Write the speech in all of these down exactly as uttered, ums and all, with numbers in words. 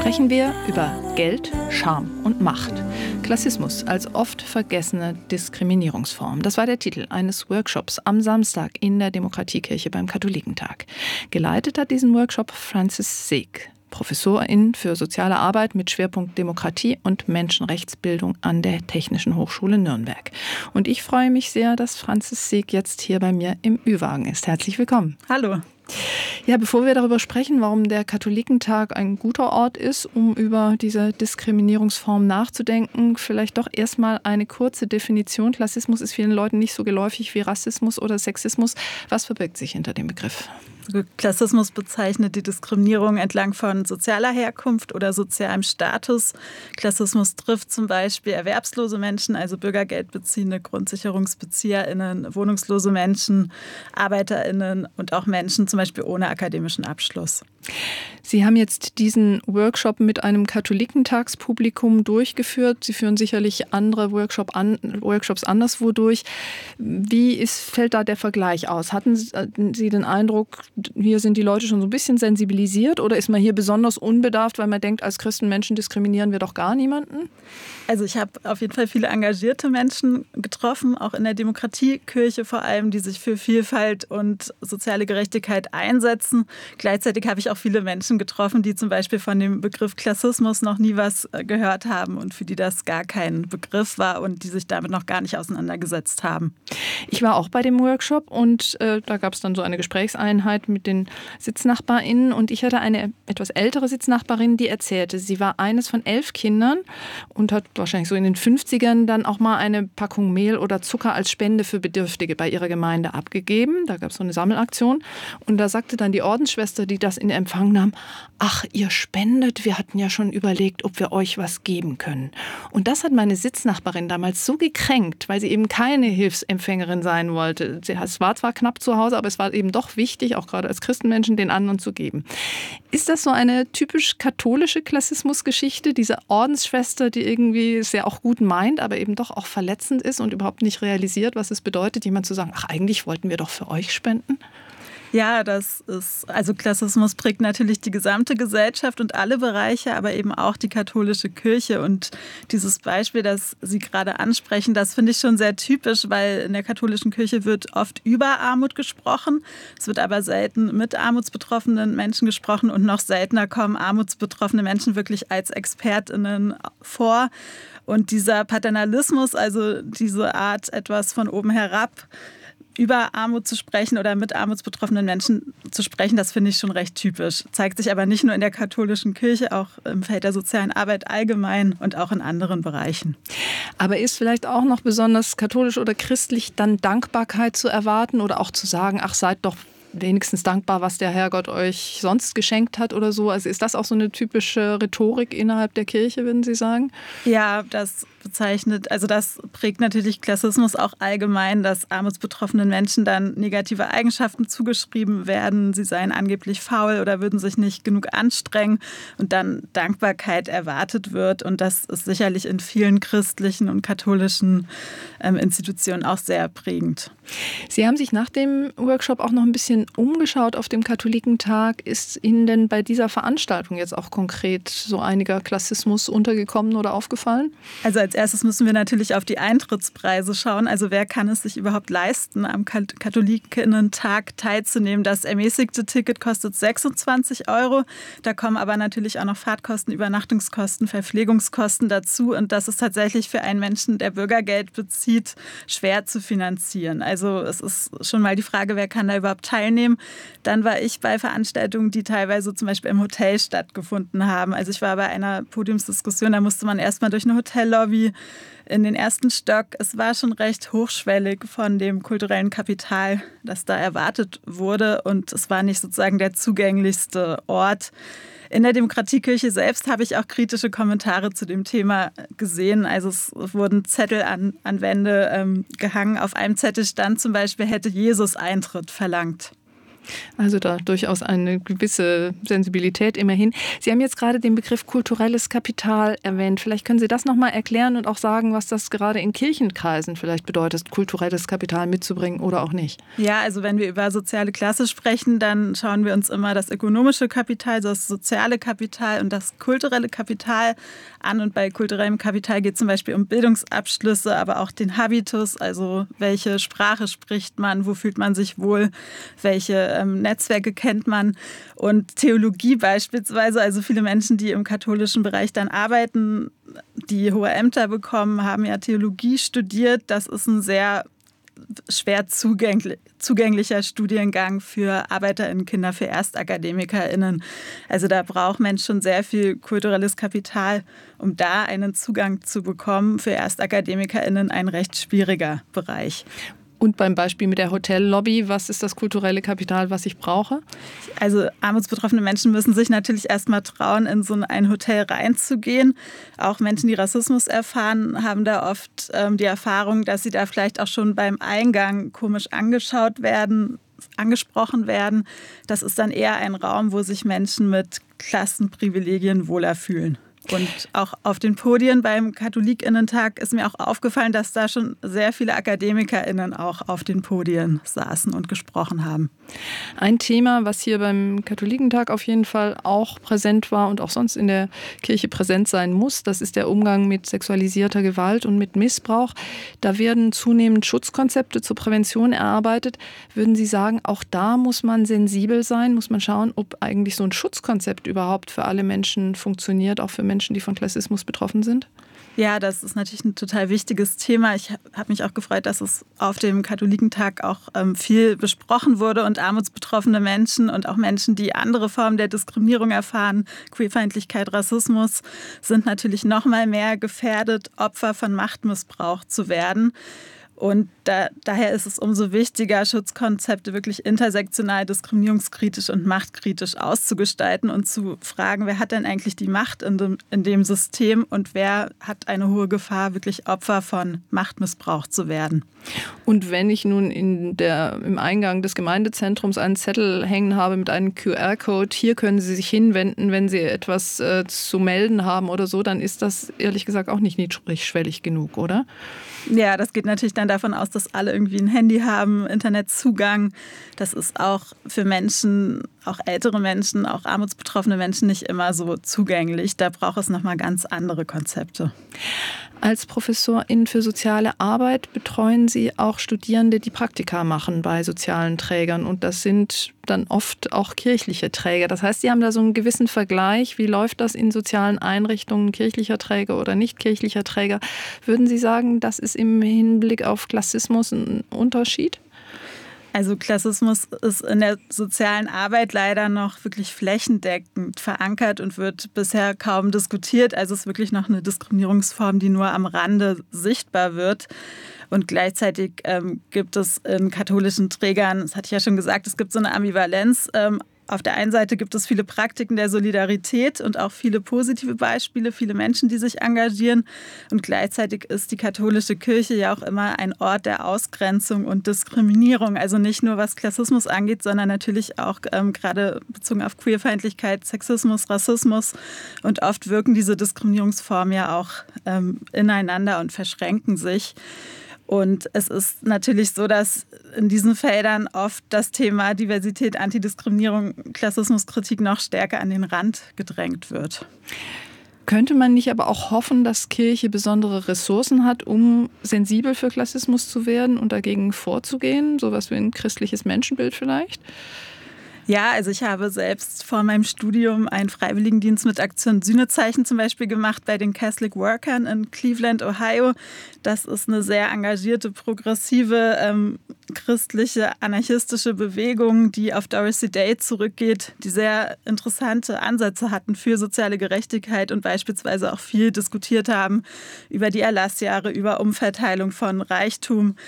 sprechen wir über Geld, Scham und Macht. Klassismus als oft vergessene Diskriminierungsform. Das war der Titel eines Workshops am Samstag in der Demokratiekirche beim Katholikentag. Geleitet hat diesen Workshop Francis Seek, Professorin für soziale Arbeit mit Schwerpunkt Demokratie und Menschenrechtsbildung an der Technischen Hochschule Nürnberg. Und ich freue mich sehr, dass Francis Seek jetzt hier bei mir im Ü-Wagen ist. Herzlich willkommen. Hallo. Ja, bevor wir darüber sprechen, warum der Katholikentag ein guter Ort ist, um über diese Diskriminierungsform nachzudenken, vielleicht doch erstmal eine kurze Definition. Klassismus ist vielen Leuten nicht so geläufig wie Rassismus oder Sexismus. Was verbirgt sich hinter dem Begriff? Klassismus bezeichnet die Diskriminierung entlang von sozialer Herkunft oder sozialem Status. Klassismus trifft zum Beispiel erwerbslose Menschen, also Bürgergeldbeziehende, GrundsicherungsbezieherInnen, wohnungslose Menschen, ArbeiterInnen und auch Menschen zum Beispiel ohne akademischen Abschluss. Sie haben jetzt diesen Workshop mit einem Katholikentagspublikum durchgeführt. Sie führen sicherlich andere Workshop an, Workshops anderswo durch. Wie ist, fällt da der Vergleich aus? Hatten Sie den Eindruck, hier sind die Leute schon so ein bisschen sensibilisiert oder ist man hier besonders unbedarft, weil man denkt, als Christenmenschen diskriminieren wir doch gar niemanden? Also ich habe auf jeden Fall viele engagierte Menschen getroffen, auch in der Demokratiekirche vor allem, die sich für Vielfalt und soziale Gerechtigkeit einsetzen. Gleichzeitig habe ich auch viele Menschen getroffen, die zum Beispiel von dem Begriff Klassismus noch nie was gehört haben und für die das gar kein Begriff war und die sich damit noch gar nicht auseinandergesetzt haben. Ich war auch bei dem Workshop und äh, da gab es dann so eine Gesprächseinheit mit den SitznachbarInnen und ich hatte eine etwas ältere Sitznachbarin, die erzählte, sie war eines von elf Kindern und hat wahrscheinlich so in den fünfzigern dann auch mal eine Packung Mehl oder Zucker als Spende für Bedürftige bei ihrer Gemeinde abgegeben. Da gab es so eine Sammelaktion und da sagte dann die Ordensschwester, die das in Empfang nahm, ach, ihr spendet, wir hatten ja schon überlegt, ob wir euch was geben können. Und das hat meine Sitznachbarin damals so gekränkt, weil sie eben keine Hilfsempfängerin sein wollte. Es war zwar knapp zu Hause, aber es war eben doch wichtig, auch gerade als Christenmenschen, den anderen zu geben. Ist das so eine typisch katholische Klassismusgeschichte, diese Ordensschwester, die irgendwie sehr auch gut meint, aber eben doch auch verletzend ist und überhaupt nicht realisiert, was es bedeutet, jemand zu sagen, ach, eigentlich wollten wir doch für euch spenden? Ja, das ist, also Klassismus prägt natürlich die gesamte Gesellschaft und alle Bereiche, aber eben auch die katholische Kirche. Und dieses Beispiel, das Sie gerade ansprechen, das finde ich schon sehr typisch, weil in der katholischen Kirche wird oft über Armut gesprochen. Es wird aber selten mit armutsbetroffenen Menschen gesprochen und noch seltener kommen armutsbetroffene Menschen wirklich als ExpertInnen vor. Und dieser Paternalismus, also diese Art, etwas von oben herab über Armut zu sprechen oder mit armutsbetroffenen Menschen zu sprechen, das finde ich schon recht typisch. Zeigt sich aber nicht nur in der katholischen Kirche, auch im Feld der sozialen Arbeit allgemein und auch in anderen Bereichen. Aber ist vielleicht auch noch besonders katholisch oder christlich dann Dankbarkeit zu erwarten oder auch zu sagen, ach, seid doch wenigstens dankbar, was der Herrgott euch sonst geschenkt hat oder so? Also ist das auch so eine typische Rhetorik innerhalb der Kirche, würden Sie sagen? Ja, das bezeichnet, also das prägt natürlich Klassismus auch allgemein, dass armutsbetroffenen Menschen dann negative Eigenschaften zugeschrieben werden. Sie seien angeblich faul oder würden sich nicht genug anstrengen und dann Dankbarkeit erwartet wird. Und das ist sicherlich in vielen christlichen und katholischen ähm, Institutionen auch sehr prägend. Sie haben sich nach dem Workshop auch noch ein bisschen umgeschaut auf dem Katholikentag. Ist Ihnen denn bei dieser Veranstaltung jetzt auch konkret so einiger Klassismus untergekommen oder aufgefallen? Also als erstes müssen wir natürlich auf die Eintrittspreise schauen. Also wer kann es sich überhaupt leisten, am Katholikinnen-Tag teilzunehmen? Das ermäßigte Ticket kostet sechsundzwanzig Euro. Da kommen aber natürlich auch noch Fahrtkosten, Übernachtungskosten, Verpflegungskosten dazu. Und das ist tatsächlich für einen Menschen, der Bürgergeld bezieht, schwer zu finanzieren. Also es ist schon mal die Frage, wer kann da überhaupt teilnehmen. Dann war ich bei Veranstaltungen, die teilweise zum Beispiel im Hotel stattgefunden haben. Also ich war bei einer Podiumsdiskussion, da musste man erstmal durch eine Hotellobby in den ersten Stock. Es war schon recht hochschwellig von dem kulturellen Kapital, das da erwartet wurde. Und es war nicht sozusagen der zugänglichste Ort. In der Demokratiekirche selbst habe ich auch kritische Kommentare zu dem Thema gesehen. Also es wurden Zettel an, an Wände ähm, gehangen. Auf einem Zettel stand zum Beispiel, hätte Jesus Eintritt verlangt. Also da durchaus eine gewisse Sensibilität immerhin. Sie haben jetzt gerade den Begriff kulturelles Kapital erwähnt. Vielleicht können Sie das nochmal erklären und auch sagen, was das gerade in Kirchenkreisen vielleicht bedeutet, kulturelles Kapital mitzubringen oder auch nicht. Ja, also wenn wir über soziale Klasse sprechen, dann schauen wir uns immer das ökonomische Kapital, das soziale Kapital und das kulturelle Kapital an. Und bei kulturellem Kapital geht es zum Beispiel um Bildungsabschlüsse, aber auch den Habitus, also welche Sprache spricht man, wo fühlt man sich wohl, welche ähm, Netzwerke kennt man. Und Theologie beispielsweise, also viele Menschen, die im katholischen Bereich dann arbeiten, die hohe Ämter bekommen, haben ja Theologie studiert. Das ist ein sehr schwer zugänglich, zugänglicher Studiengang für ArbeiterInnen-Kinder, für ErstakademikerInnen. Also da braucht man schon sehr viel kulturelles Kapital, um da einen Zugang zu bekommen. Für ErstakademikerInnen ein recht schwieriger Bereich. Und beim Beispiel mit der Hotellobby, was ist das kulturelle Kapital, was ich brauche? Also armutsbetroffene Menschen müssen sich natürlich erstmal trauen, in so ein Hotel reinzugehen. Auch Menschen, die Rassismus erfahren, haben da oft ähm, die Erfahrung, dass sie da vielleicht auch schon beim Eingang komisch angeschaut werden, angesprochen werden. Das ist dann eher ein Raum, wo sich Menschen mit Klassenprivilegien wohler fühlen. Und auch auf den Podien beim KatholikInnen-Tag ist mir auch aufgefallen, dass da schon sehr viele AkademikerInnen auch auf den Podien saßen und gesprochen haben. Ein Thema, was hier beim Katholikentag auf jeden Fall auch präsent war und auch sonst in der Kirche präsent sein muss, das ist der Umgang mit sexualisierter Gewalt und mit Missbrauch. Da werden zunehmend Schutzkonzepte zur Prävention erarbeitet. Würden Sie sagen, auch da muss man sensibel sein, muss man schauen, ob eigentlich so ein Schutzkonzept überhaupt für alle Menschen funktioniert, auch für Menschen, Menschen, die von Klassismus betroffen sind? Ja, das ist natürlich ein total wichtiges Thema. Ich habe mich auch gefreut, dass es auf dem Katholikentag auch ähm, viel besprochen wurde und armutsbetroffene Menschen und auch Menschen, die andere Formen der Diskriminierung erfahren, Queerfeindlichkeit, Rassismus, sind natürlich noch mal mehr gefährdet, Opfer von Machtmissbrauch zu werden. Und da, daher ist es umso wichtiger, Schutzkonzepte wirklich intersektional, diskriminierungskritisch und machtkritisch auszugestalten und zu fragen, wer hat denn eigentlich die Macht in dem, in dem System und wer hat eine hohe Gefahr, wirklich Opfer von Machtmissbrauch zu werden. Und wenn ich nun in der, im Eingang des Gemeindezentrums einen Zettel hängen habe mit einem Q R-Code, hier können Sie sich hinwenden, wenn Sie etwas äh, zu melden haben oder so, dann ist das ehrlich gesagt auch nicht niedrigschwellig genug, oder? Ja, das geht natürlich dann davon aus, dass alle irgendwie ein Handy haben, Internetzugang. Das ist auch für Menschen, auch ältere Menschen, auch armutsbetroffene Menschen nicht immer so zugänglich. Da braucht es nochmal ganz andere Konzepte. Als Professorin für soziale Arbeit betreuen Sie auch Studierende, die Praktika machen bei sozialen Trägern. Und das sind dann oft auch kirchliche Träger. Das heißt, Sie haben da so einen gewissen Vergleich. Wie läuft das in sozialen Einrichtungen, kirchlicher Träger oder nicht kirchlicher Träger? Würden Sie sagen, das ist im Hinblick auf Klassismus ein Unterschied? Also Klassismus ist in der sozialen Arbeit leider noch wirklich flächendeckend verankert und wird bisher kaum diskutiert. Also es ist wirklich noch eine Diskriminierungsform, die nur am Rande sichtbar wird. Und gleichzeitig ähm, gibt es in katholischen Trägern, das hatte ich ja schon gesagt, es gibt so eine Ambivalenz. Ähm, Auf der einen Seite gibt es viele Praktiken der Solidarität und auch viele positive Beispiele, viele Menschen, die sich engagieren. Und gleichzeitig ist die katholische Kirche ja auch immer ein Ort der Ausgrenzung und Diskriminierung. Also nicht nur was Klassismus angeht, sondern natürlich auch ähm, gerade bezogen auf Queerfeindlichkeit, Sexismus, Rassismus. Und oft wirken diese Diskriminierungsformen ja auch ähm, ineinander und verschränken sich. Und es ist natürlich so, dass in diesen Feldern oft das Thema Diversität, Antidiskriminierung, Klassismuskritik noch stärker an den Rand gedrängt wird. Könnte man nicht aber auch hoffen, dass Kirche besondere Ressourcen hat, um sensibel für Klassismus zu werden und dagegen vorzugehen? Sowas wie ein christliches Menschenbild vielleicht? Ja, also ich habe selbst vor meinem Studium einen Freiwilligendienst mit Aktion Sühnezeichen zum Beispiel gemacht bei den Catholic Workern in Cleveland, Ohio. Das ist eine sehr engagierte, progressive, ähm, christliche, anarchistische Bewegung, die auf Dorothy Day zurückgeht, die sehr interessante Ansätze hatten für soziale Gerechtigkeit und beispielsweise auch viel diskutiert haben über die Erlassjahre, über Umverteilung von Reichtum.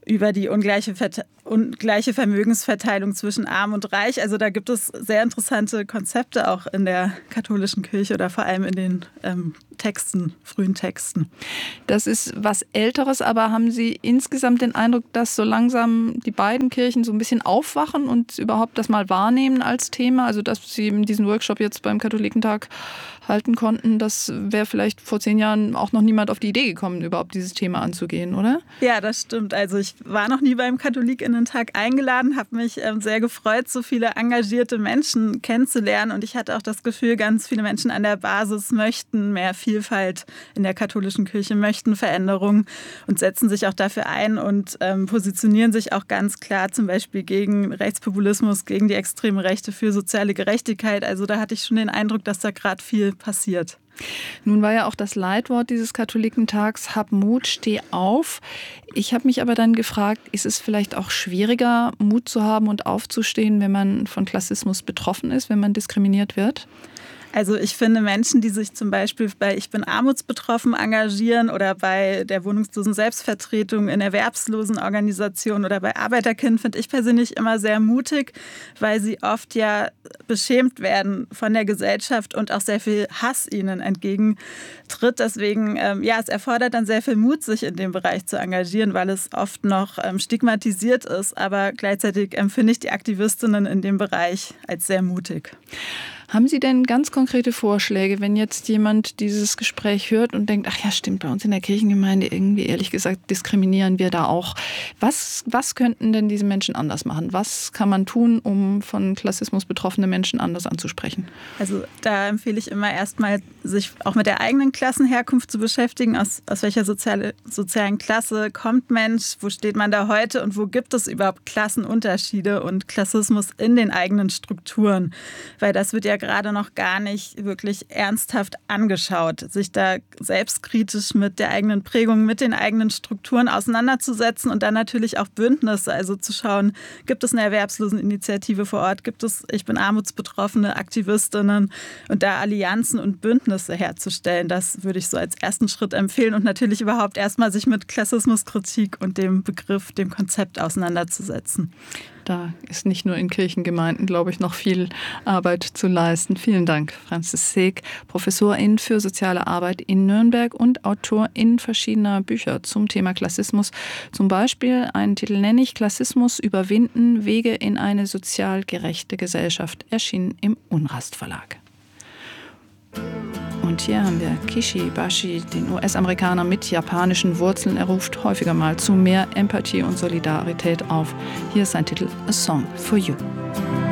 über die ungleiche, Verte- ungleiche Vermögensverteilung zwischen Arm und Reich. Also da gibt es sehr interessante Konzepte auch in der katholischen Kirche oder vor allem in den ähm, Texten, frühen Texten. Das ist was Älteres, aber haben Sie insgesamt den Eindruck, dass so langsam die beiden Kirchen so ein bisschen aufwachen und überhaupt das mal wahrnehmen als Thema? Also dass Sie diesen Workshop jetzt beim Katholikentag halten konnten, das wäre vielleicht vor zehn Jahren auch noch niemand auf die Idee gekommen, überhaupt dieses Thema anzugehen, oder? Ja, das stimmt. Also ich war noch nie beim Katholikinnentag eingeladen, habe mich ähm, sehr gefreut, so viele engagierte Menschen kennenzulernen. Und ich hatte auch das Gefühl, ganz viele Menschen an der Basis möchten mehr Vielfalt in der katholischen Kirche, möchten Veränderungen und setzen sich auch dafür ein und ähm, positionieren sich auch ganz klar zum Beispiel gegen Rechtspopulismus, gegen die extreme Rechte, für soziale Gerechtigkeit. Also da hatte ich schon den Eindruck, dass da gerade viel passiert. Nun war ja auch das Leitwort dieses Katholikentags: Hab Mut, steh auf. Ich habe mich aber dann gefragt, ist es vielleicht auch schwieriger, Mut zu haben und aufzustehen, wenn man von Klassismus betroffen ist, wenn man diskriminiert wird? Also ich finde, Menschen, die sich zum Beispiel bei Ich bin armutsbetroffen engagieren oder bei der wohnungslosen Selbstvertretung in Erwerbslosenorganisationen oder bei Arbeiterkind, finde ich persönlich immer sehr mutig, weil sie oft ja beschämt werden von der Gesellschaft und auch sehr viel Hass ihnen entgegentritt. Deswegen, ähm, ja, es erfordert dann sehr viel Mut, sich in dem Bereich zu engagieren, weil es oft noch ähm, stigmatisiert ist. Aber gleichzeitig empfinde ich die Aktivistinnen in dem Bereich als sehr mutig. Haben Sie denn ganz konkrete Vorschläge, wenn jetzt jemand dieses Gespräch hört und denkt, ach ja, stimmt, bei uns in der Kirchengemeinde irgendwie, ehrlich gesagt, diskriminieren wir da auch. Was, was könnten denn diese Menschen anders machen? Was kann man tun, um von Klassismus betroffene Menschen anders anzusprechen? Also da empfehle ich immer erstmal, sich auch mit der eigenen Klassenherkunft zu beschäftigen. Aus, aus welcher soziale, sozialen Klasse kommt Mensch? Wo steht man da heute? Und wo gibt es überhaupt Klassenunterschiede und Klassismus in den eigenen Strukturen? Weil das wird ja gerade noch gar nicht wirklich ernsthaft angeschaut, sich da selbstkritisch mit der eigenen Prägung, mit den eigenen Strukturen auseinanderzusetzen und dann natürlich auch Bündnisse, also zu schauen, gibt es eine Erwerbsloseninitiative vor Ort, gibt es Ich bin armutsbetroffene Aktivistinnen und da Allianzen und Bündnisse herzustellen. Das würde ich so als ersten Schritt empfehlen und natürlich überhaupt erstmal sich mit Klassismuskritik und dem Begriff, dem Konzept auseinanderzusetzen. Da ist nicht nur in Kirchengemeinden, glaube ich, noch viel Arbeit zu leisten. Vielen Dank, Franzis Seeg, Professorin für soziale Arbeit in Nürnberg und Autorin verschiedener Bücher zum Thema Klassismus. Zum Beispiel, einen Titel nenne ich: Klassismus überwinden, Wege in eine sozial gerechte Gesellschaft, erschienen im Unrast Verlag. Und hier haben wir Kishi Bashi, den U S-Amerikaner mit japanischen Wurzeln. Er ruft häufiger mal zu mehr Empathie und Solidarität auf. Hier ist sein Titel: A Song for You.